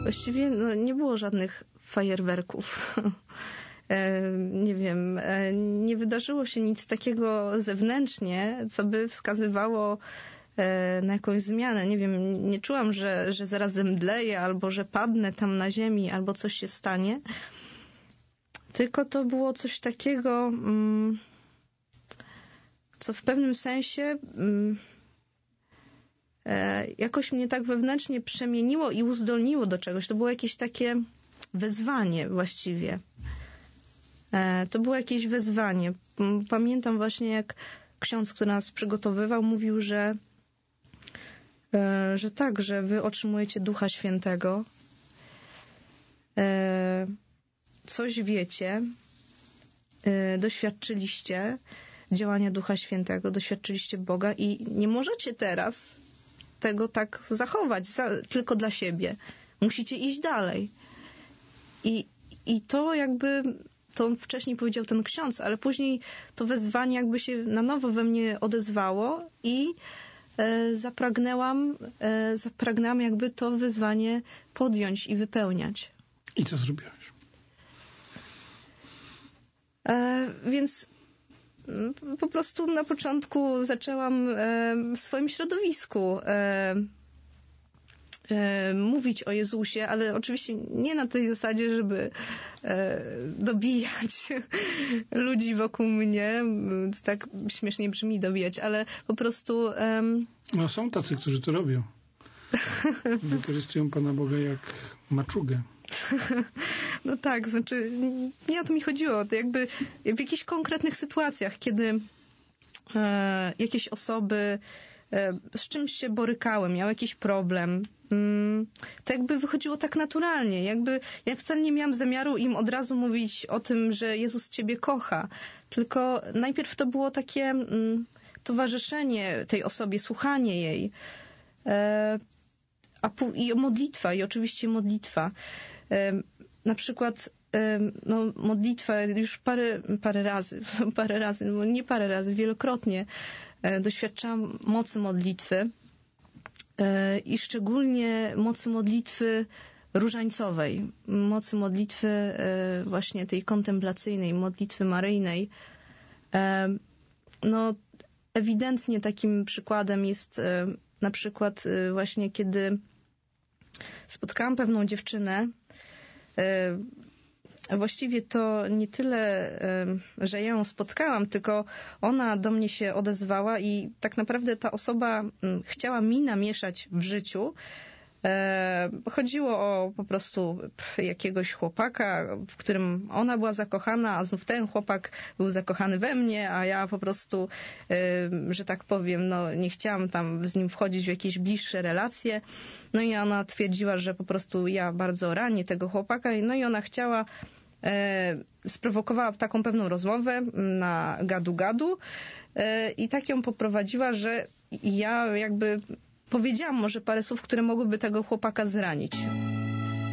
Właściwie nie było żadnych fajerwerków. Nie wiem, nie wydarzyło się nic takiego zewnętrznie, co by wskazywało na jakąś zmianę. Nie wiem, nie czułam, że zaraz zemdleję, albo że padnę tam na ziemi, albo coś się stanie. Tylko to było coś takiego, co w pewnym sensie jakoś mnie tak wewnętrznie przemieniło i uzdolniło do czegoś. To było jakieś takie wezwanie właściwie. To było jakieś wezwanie. Pamiętam właśnie, jak ksiądz, który nas przygotowywał, mówił, że tak, że wy otrzymujecie Ducha Świętego, coś wiecie, doświadczyliście działania Ducha Świętego, doświadczyliście Boga i nie możecie teraz tego tak zachować tylko dla siebie. Musicie iść dalej. I to jakby, to wcześniej powiedział ten ksiądz, ale później to wezwanie jakby się na nowo we mnie odezwało i zapragnęłam jakby to wyzwanie podjąć i wypełniać. I co zrobiłaś? Więc po prostu na początku zaczęłam w swoim środowisku mówić o Jezusie, ale oczywiście nie na tej zasadzie, żeby dobijać ludzi wokół mnie. To tak śmiesznie brzmi, dobijać, ale po prostu... No są tacy, którzy to robią. Wykorzystują Pana Boga jak maczugę. No tak, znaczy nie o to mi chodziło. To jakby w jakichś konkretnych sytuacjach, kiedy jakieś osoby z czymś się borykały, miały jakiś problem, to jakby wychodziło tak naturalnie. Jakby ja wcale nie miałam zamiaru im od razu mówić o tym, że Jezus ciebie kocha. Tylko najpierw to było takie towarzyszenie tej osobie, słuchanie jej. I modlitwa, i oczywiście modlitwa. Na przykład modlitwa już parę razy, no nie parę razy, wielokrotnie doświadczałam mocy modlitwy i szczególnie mocy modlitwy różańcowej, mocy modlitwy właśnie tej kontemplacyjnej, modlitwy maryjnej. No ewidentnie takim przykładem jest na przykład właśnie kiedy spotkałam pewną dziewczynę. Właściwie to nie tyle, że ja ją spotkałam, tylko ona do mnie się odezwała i tak naprawdę ta osoba chciała mi namieszać w życiu. Chodziło o po prostu jakiegoś chłopaka, w którym ona była zakochana, a znów ten chłopak był zakochany we mnie, a ja po prostu, że tak powiem, nie chciałam tam z nim wchodzić w jakieś bliższe relacje. No i ona twierdziła, że po prostu ja bardzo ranię tego chłopaka. No i ona chciała, sprowokowała taką pewną rozmowę na gadu-gadu i tak ją poprowadziła, że ja jakby powiedziałam może parę słów, które mogłyby tego chłopaka zranić.